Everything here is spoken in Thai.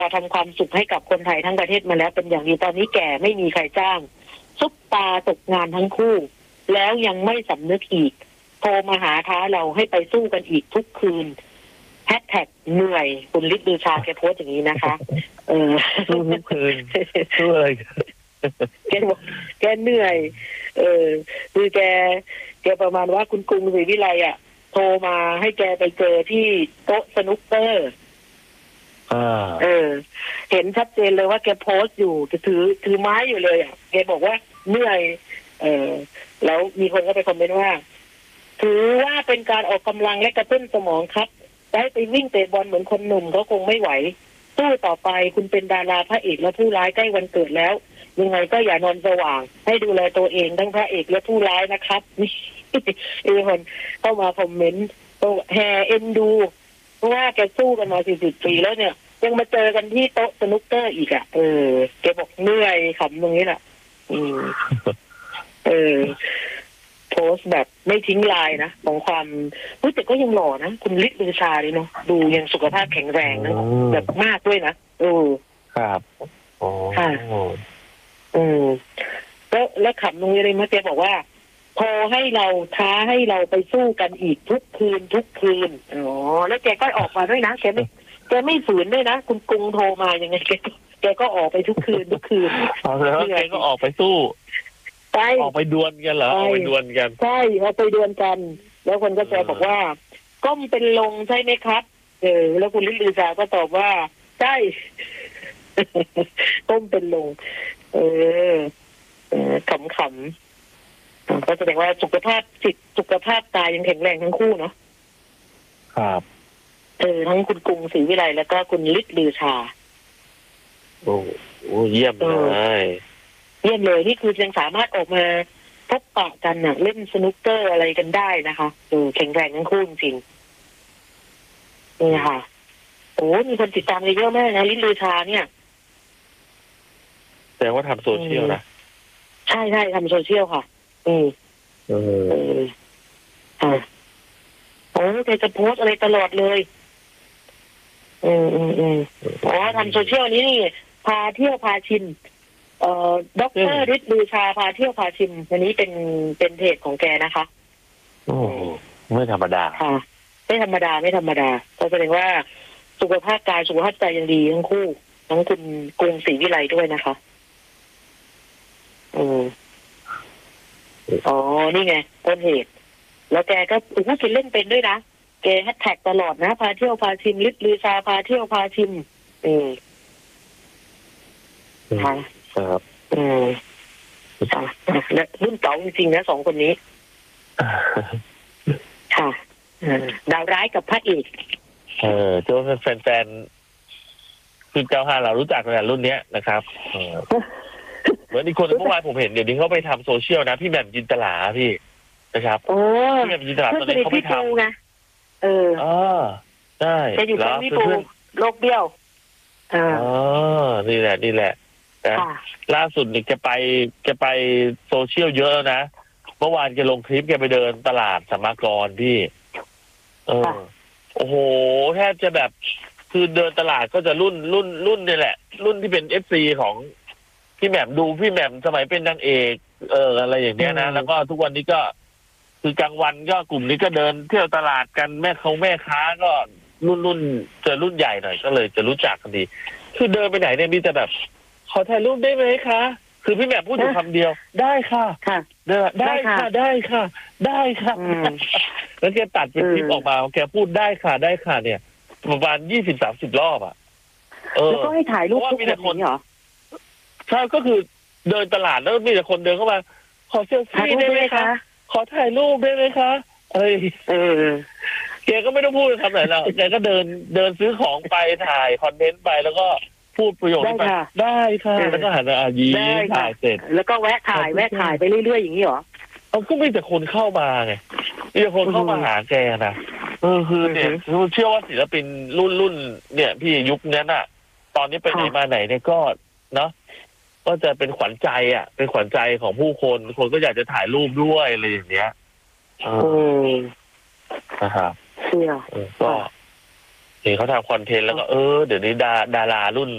ทำความสุขให้กับคนไทยทั้งประเทศมาแล้วเป็นอย่างดีตอนนี้แก่ไม่มีใครจ้างซุปตาตกงานทั้งคู่แล้วยังไม่สำนึกอีกโทรมาหาท้าเราให้ไปสู้กันอีกทุกคืนแฮชแท็กเหนื่อยคุณฤทธิ์ลือชาแกโพสต์อย่างนี้นะคะสู้ทุกคืนสู้เลยแกบอกแกเหนื่อยคือแกประมาณว่าคุณกรุงศรีวิไลโทรมาให้แกไปเจอที่โต๊ะสนุกเกอร์เห็นชัดเจนเลยว่าแกโพสต์อยู่ถือไม้อยู่เลยแกบอกว่าเหนื่อยแล้วมีคนก็ไปคอมเมนต์ว่าถือว่าเป็นการออกกำลังและกระตุ้นสมองครับได้ไปวิ่งเตะบอลเหมือนคนหนุ่มเขาคงไม่ไหวสู้ต่อไปคุณเป็นดาราพระเอกและผู้ร้ายใกล้วันเกิดแล้วยังไงก็อย่านอนสว่างให้ดูแลตัวเองทั้งพระเอกและผู้ร้ายนะครับนี่คนเข้ามาคอมเมนต์แห่เอ็นดูเพราะว่าแกสู้กันมา40 ปีแล้วเนี่ยยังมาเจอกันที่โต๊ะสนุกเกอร์อีกแกบอกเหนื่อยขำตรงนี้แหละโพสต์แบบไม่ทิ้งลายนะของความแต่ก็ยังหล่อนะคุณฤทธิ์ลือชาเลยเนาะดูยังสุขภาพแข็งแรงนะแบบมากด้วยนะครับค่ะแล้วขำตรงนี้เลยเมื่อแกบอกว่าโทรให้เราท้าให้เราไปสู้กันอีกทุกคืนแล้วแกก็ออกมาด้วยนะแกไม่ฝืนด้วยนะคุณกรุงโทรมายังไงแกก็ออกไปทุกคืนแล้วแกก็ออกไปสู้ออกไปดวลกันเหรอออกไปดวลกันใช่ออกไปดวลกันแล้วคนก็แซวบอกว่าก้มเป็นลงใช่ไหมครับแล้วคุณฤทธิ์ลือชาก็ตอบว่าใช่ก้มเป็นลงขำๆก็แสดงว่าสุขภาพจิตสุขภาพกายยังแข็งแรงทั้งคู่เนาะครับทั้งคุณกรุงศรีวิไลแล้วก็คุณฤทธิ์ลือชาโอ้เยี่ยมเลยนี่คือยังสามารถออกมาพบปะกันเล่นสนุกเกอร์อะไรกันได้นะคะแข็งแรงทั้งคู่จริงนี่ค่ะมีคนติดตามเยอะมากนะฤทธิ์ลือชาเนี่ยแต่ว่าทำโซเชียลนะใช่ทำโซเชียลค่ะแกจะโพสอะไรตลอดเลยทำโซเชียลนี้พาเที่ยวพาชิมดร.ฤทธิ์ลือชาพาเที่ยวพาชิมวันนี้เป็นเพจของแกนะคะไม่ธรรมดาค่ะไม่ธรรมดาก็แสดงว่าสุขภาพกายสุขภาพใจยังดีทั้งคู่ทั้งคุณกรุงศรีวิไลด้วยนะคะนี่ไงต้นเหตุแล้วแกก็คิดเล่นเป็นด้วยนะแกแฮชแท็กตลอดนะพาเที่ยวพาชิมฤทธิ์ลือชาพาเที่ยวพาชิมครับและรุ่นเก่าจริงๆนะ2 คนนี้ค่ะดาวร้ายกับพระเอกเจ้าแฟนคือเจ้าห้าเรารู้จักในรุ่นนี้นะครับเหมือนอีกคนเมื่อวานผมเห็นเดี๋ยวนี้เขาไปทำโซเชียลนะพี่แหม่มจินตลาพี่นะครับพี่แหม่มจินตลาตอนนี้เขาไปทำไงใช่จะอยู่กับพี่ปูโลกเบี้ยวนี่แหละนะล่าสุดนี่แกไปโซเชียลเยอะนะเมื่อวานแกลงคลิปแกไปเดินตลาดสมากรพี่โอ้โหแทบจะแบบคือเดินตลาดก็จะรุ่นนี่แหละรุ่นที่เป็นFCของพี่แหม่มดูพี่แหม่มสมัยเป็นนางเอกอะไรอย่างเนี้ยนะแล้วก็ทุกวันนี้ก็คือกลางวันก็กลุ่มนี้ก็เดินเที่ยวตลาดกันแม่ค้าก็รุ่นจะรุ่นใหญ่หน่อยก็เลยจะรู้จักกันดีคือเดินไปไหนเนี่ยมีแต่แบบขอถ่ายรูปได้ไหมคะคือพี่แหม่มพูดอยู่คำเดียวได้ค่ะได้ค่ะแล้วแกตัดเป็นคลิปออกมาแกพูดได้ค่ะเนี่ยประมาณ20-30 รอบแล้วก็ให้ถ่ายรูปทุกคนเหรอใช่ก็คือเดินตลาดแล้วมีแต่คนเดินเข้ามาขอเซลฟี่ได้ไหมคะขอถ่ายรูปได้ไหมคะแกก็ไม่ต้องพูดคำไหนแล้วแกก็เดินซื้อของไปถ่ายคอนเทนต์ไปแล้วก็พูดประโยคนี้ไปได้ค่ะแล้วก็หันมายิ้มถ่ายเสร็จแล้วก็แวะถ่ายไปเรื่อยๆอย่างนี้เหรอก็มีแต่คนเข้ามาไงมีแต่คนเข้ามาหาแกนะคือเนี่ยเชื่อว่าศิลปินรุ่นเนี่ยพี่ยุคนั้นอ่ะตอนนี้ไปไหนมาไหนเนี่ยก็เนาะก็จะเป็นขวัญใจเป็นขวัญใจของผู้คนก็อยากจะถ่ายรูปด้วยอะไรอย่างเงี้ยนะครับก็เห็นเขาทำคอนเทนต์แล้วก็เดี๋ยวนี้ดารารุ่น